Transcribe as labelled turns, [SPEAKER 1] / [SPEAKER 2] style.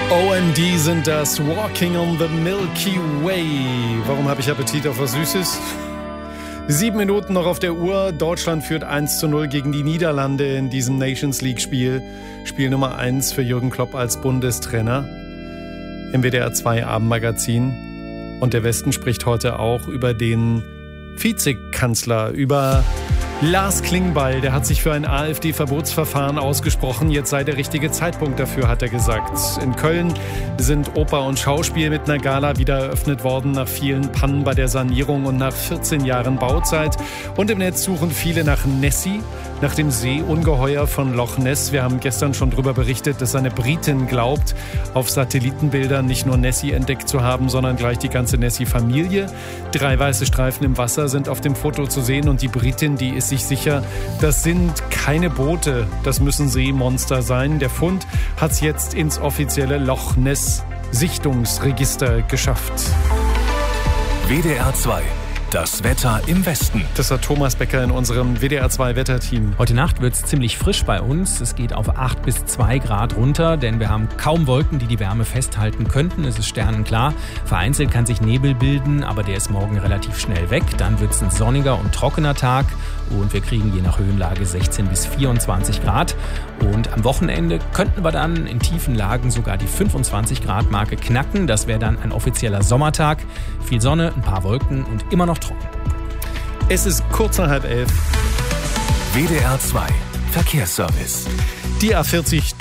[SPEAKER 1] OMD sind das, Walking on the Milky Way. Warum habe ich Appetit auf was Süßes? 7 Minuten noch auf der Uhr. Deutschland führt 1:0 gegen die Niederlande in diesem Nations League-Spiel. Spiel Nummer 1 für Jürgen Klopp als Bundestrainer im WDR 2 Abendmagazin. Und der Westen spricht heute auch über den Vizekanzler, über Lars Klingbeil. Der hat sich für ein AfD-Verbotsverfahren ausgesprochen. Jetzt sei der richtige Zeitpunkt dafür, hat er gesagt. In Köln sind Oper und Schauspiel mit einer Gala wieder eröffnet worden, nach vielen Pannen bei der Sanierung und nach 14 Jahren Bauzeit. Und im Netz suchen viele nach Nessie, nach dem Seeungeheuer von Loch Ness. Wir haben gestern schon darüber berichtet, dass eine Britin glaubt, auf Satellitenbildern nicht nur Nessie entdeckt zu haben, sondern gleich die ganze Nessie-Familie. 3 weiße Streifen im Wasser sind auf dem Foto zu sehen und die Britin, die ist sich sicher, das sind keine Boote, das müssen Seemonster sein. Der Fund hat es jetzt ins offizielle Loch Ness Sichtungsregister geschafft.
[SPEAKER 2] WDR 2. Das Wetter im Westen.
[SPEAKER 1] Das hat Thomas Becker in unserem WDR 2 Wetterteam.
[SPEAKER 3] Heute Nacht wird es ziemlich frisch bei uns. Es geht auf 8 bis 2 Grad runter, denn wir haben kaum Wolken, die die Wärme festhalten könnten. Es ist sternenklar. Vereinzelt kann sich Nebel bilden, aber der ist morgen relativ schnell weg. Dann wird es ein sonniger und trockener Tag und wir kriegen je nach Höhenlage 16 bis 24 Grad. Und am Wochenende könnten wir dann in tiefen Lagen sogar die 25 Grad Marke knacken. Das wäre dann ein offizieller Sommertag. Viel Sonne, ein paar Wolken und immer noch trocken.
[SPEAKER 1] Es ist kurz nach 10:30.
[SPEAKER 2] WDR 2 Verkehrsservice.
[SPEAKER 1] Die A40